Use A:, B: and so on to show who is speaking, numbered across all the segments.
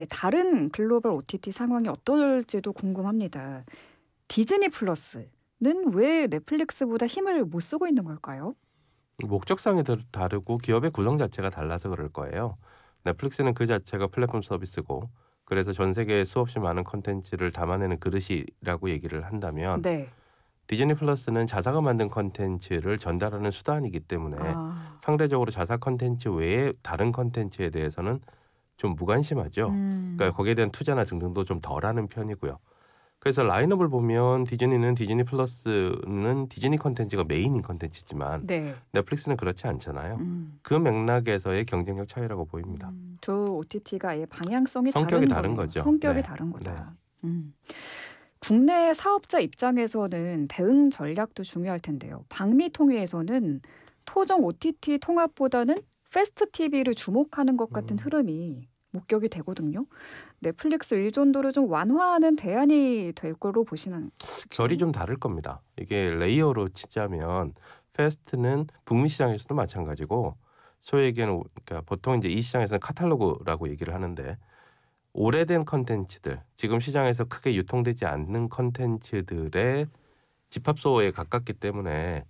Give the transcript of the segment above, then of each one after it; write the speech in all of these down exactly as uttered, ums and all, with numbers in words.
A: 다른 글로벌 오티티 상황이 어떨지도 궁금합니다. 디즈니 플러스는 왜 넷플릭스보다 힘을 못 쓰고 있는 걸까요?
B: 목적성이 다- 다르고 기업의 구성 자체가 달라서 그럴 거예요. 넷플릭스는 그 자체가 플랫폼 서비스고 그래서 전 세계에 수없이 많은 콘텐츠를 담아내는 그릇이라고 얘기를 한다면
A: 네.
B: 디즈니 플러스는 자사가 만든 콘텐츠를 전달하는 수단이기 때문에
A: 아.
B: 상대적으로 자사 콘텐츠 외에 다른 콘텐츠에 대해서는 좀 무관심하죠. 그러니까
A: 음.
B: 거기에 대한 투자나 등등도 좀 덜하는 편이고요. 그래서 라인업을 보면 디즈니는 디즈니 플러스는 디즈니 콘텐츠가 메인인 콘텐츠지만
A: 네.
B: 넷플릭스는 그렇지 않잖아요.
A: 음.
B: 그 맥락에서의 경쟁력 차이라고 보입니다.
A: 음. 두 오티티가 아예 방향성이
B: 성격이
A: 다른
B: 다른
A: 거네요.
B: 거죠.
A: 성격이
B: 네.
A: 다른
B: 네.
A: 거다. 음. 국내 사업자 입장에서는 대응 전략도 중요할 텐데요. 방미통위에서는 토종 오티티 통합보다는 패스트 티비를 주목하는 것 같은
B: 음,
A: 흐름이 목격이 되거든요. 넷플릭스 의존도를 좀 완화하는 대안이 될 거로 보시는
B: 결이
A: 실제로?
B: 좀 다를 겁니다. 이게 레이어로 치자면 패스트는 북미 시장에서도 마찬가지고 소위 얘기하는 그러니까 보통 이제 이 시장에서는 카탈로그라고 얘기를 하는데 오래된 컨텐츠들 지금 시장에서 크게 유통되지 않는 컨텐츠들의 집합소에 가깝기 때문에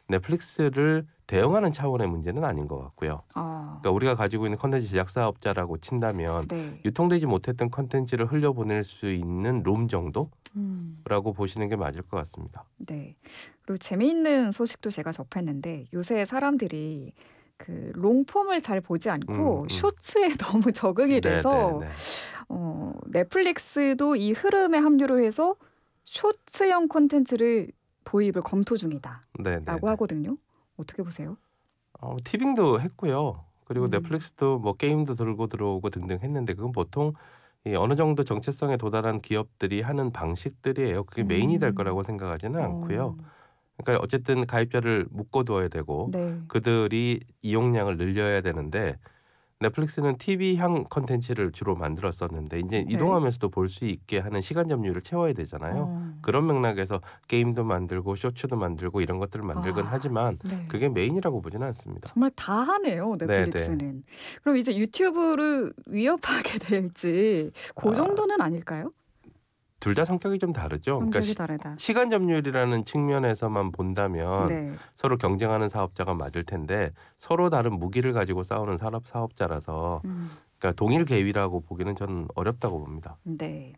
B: 넷플릭스를 대응하는 차원의 문제는 아닌 것 같고요.
A: 아,
B: 그러니까 우리가 가지고 있는 컨텐츠 제작 사업자라고 친다면
A: 네.
B: 유통되지 못했던 컨텐츠를 흘려보낼 수 있는 롬 정도라고
A: 음,
B: 보시는 게 맞을 것 같습니다.
A: 네. 그리고 재미있는 소식도 제가 접했는데 요새 사람들이 그 롱폼을 잘 보지
B: 음,
A: 않고
B: 음.
A: 쇼츠에 너무 적응이
B: 네, 네,
A: 돼서
B: 네.
A: 어, 넷플릭스도 이 흐름에 합류를 해서 쇼츠형 콘텐츠를 도입을 검토
B: 네, 네,
A: 중이다라고
B: 네.
A: 하거든요. 어떻게 보세요?
B: 어, 티빙도 했고요. 그리고
A: 음,
B: 넷플릭스도 뭐 게임도 들고 들어오고 등등 했는데 그건 보통 이 어느 정도 정체성에 도달한 기업들이 하는 방식들이에요. 그게 메인이 될
A: 음,
B: 거라고 생각하지는 않고요.
A: 어,
B: 그러니까 어쨌든 가입자를 묶어둬야 되고
A: 네,
B: 그들이 이용량을 늘려야 되는데 넷플릭스는 티비향 콘텐츠를 주로 만들었었는데 이제
A: 네,
B: 이동하면서도 볼 수 있게 하는 시간 점유율을 채워야 되잖아요.
A: 어,
B: 그런 맥락에서 게임도 만들고 쇼츠도 만들고 이런 것들을 만들곤
A: 아,
B: 하지만
A: 네.
B: 그게 메인이라고 보지는 않습니다.
A: 정말 다 하네요,
B: 네네.
A: 넷플릭스는. 그럼 이제 유튜브를 위협하게 될지 그
B: 아,
A: 정도는 아닐까요?
B: 둘 다 성격이 좀 다르죠. 그러니까
A: 성격이
B: 시,
A: 다르다.
B: 시간 점유율이라는 측면에서만 본다면
A: 네,
B: 서로 경쟁하는 사업자가 맞을 텐데 서로 다른 무기를 가지고 싸우는 산업 사업자라서
A: 음,
B: 그러니까 동일 계위라고 보기는 저는 어렵다고 봅니다.
A: 네.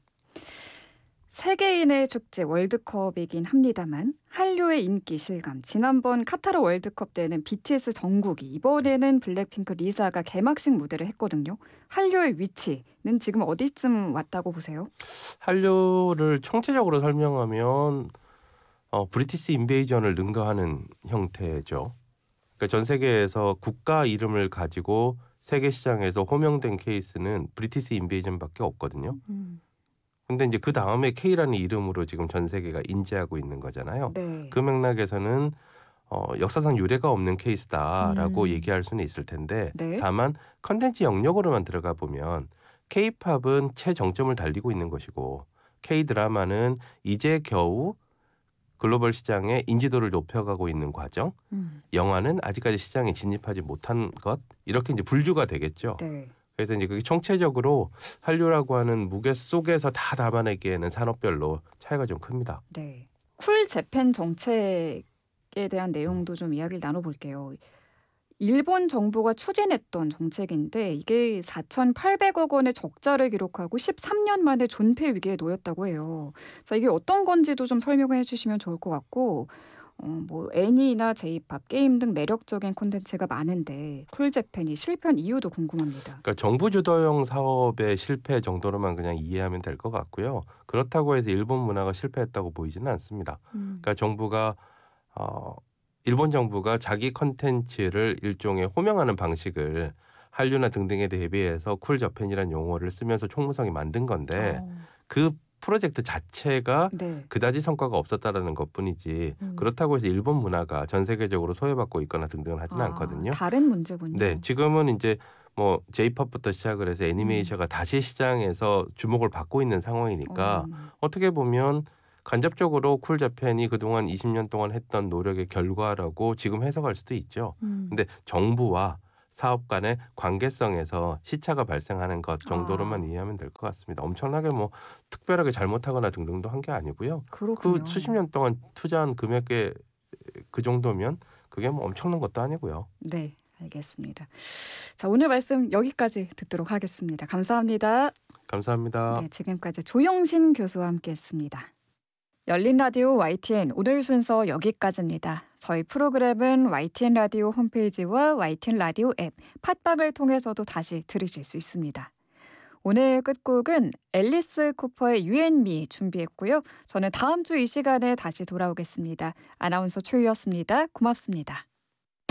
A: 세계인의 축제 월드컵이긴 합니다만 한류의 인기 실감. 지난번 카타르 월드컵 때는 비티에스 정국이 이번에는 블랙핑크 리사가 개막식 무대를 했거든요. 한류의 위치는 지금 어디쯤 왔다고 보세요?
B: 한류를 총체적으로 설명하면 어, 브리티시 인베이전을 능가하는 형태죠. 그러니까 전 세계에서 국가 이름을 가지고 세계 시장에서 호명된 케이스는 브리티시 인베이전밖에 없거든요.
A: 음,
B: 근데 이제 그 다음에 K라는 이름으로 지금 전 세계가 인지하고 있는 거잖아요. 그
A: 네.
B: 맥락에서는 어, 역사상 유례가 없는 케이스다라고
A: 음,
B: 얘기할 수는 있을 텐데
A: 네.
B: 다만 컨텐츠 영역으로만 들어가 보면 K-팝은 최정점을 달리고 있는 것이고 K-드라마는 이제 겨우 글로벌 시장의 인지도를 높여가고 있는 과정,
A: 음,
B: 영화는 아직까지 시장에 진입하지 못한 것 이렇게 이제 분류가 되겠죠.
A: 네.
B: 그래서 이제 그게 총체적으로 한류라고 하는 무게 속에서 다 담아내기에는 산업별로 차이가 좀 큽니다.
A: 네. 쿨 재팬 정책에 대한
B: 음.
A: 내용도 좀 이야기를 나눠볼게요. 일본 정부가 추진했던 정책인데 이게 사천팔백억 원의 적자를 기록하고 십삼 년 만에 존폐 위기에 놓였다고 해요. 자, 이게 어떤 건지도 좀 설명해 주시면 좋을 것 같고, 어, 뭐 애니나 제이팝, 게임 등 매력적인 콘텐츠가 많은데 쿨재팬이 실패한 이유도 궁금합니다.
B: 그러니까 정부 주도형 사업의 실패 정도로만 그냥 이해하면 될 것 같고요. 그렇다고 해서 일본 문화가 실패했다고 보이지는 않습니다.
A: 음,
B: 그러니까 정부가 어, 일본 정부가 자기 컨텐츠를 일종의 호명하는 방식을 한류나 등등에 대비해서 쿨 저팬이라는 용어를 쓰면서 총무성이 만든 건데
A: 어,
B: 그 프로젝트 자체가
A: 네.
B: 그다지 성과가 없었다라는 것뿐이지
A: 음.
B: 그렇다고 해서 일본 문화가 전 세계적으로 소외받고 있거나 등등을 하지는
A: 아,
B: 않거든요.
A: 다른
B: 네,
A: 문제군요.
B: 지금은 이제 뭐 제이팝부터 시작을 해서
A: 음,
B: 애니메이션가 다시 시장에서 주목을 받고 있는 상황이니까
A: 어,
B: 어떻게 보면 간접적으로 쿨 자팬이 그동안 이십 년 동안 했던 노력의 결과라고 지금 해석할 수도 있죠.
A: 음,
B: 근데 정부와 사업 간의 관계성에서 시차가 발생하는 것 정도로만
A: 아.
B: 이해하면 될 것 같습니다. 엄청나게 뭐 특별하게 잘못하거나 등등도 한 게 아니고요. 그 수십
A: 그렇군요.
B: 년 동안 투자한 금액의 그 정도면 그게 뭐 엄청난 것도 아니고요.
A: 네. 알겠습니다. 자, 오늘 말씀 여기까지 듣도록 하겠습니다. 감사합니다.
B: 감사합니다.
A: 네, 지금까지 조영신 교수와 함께했습니다. 열린 라디오 와이티엔 오늘 순서 여기까지입니다. 저희 프로그램은 와이티엔 라디오 홈페이지와 와이티엔 라디오 앱, 팟빵을 통해서도 다시 들으실 수 있습니다. 오늘 끝곡은 앨리스 쿠퍼의 You and Me 준비했고요. 저는 다음 주 이 시간에 다시 돌아오겠습니다. 아나운서 최유였습니다. 고맙습니다.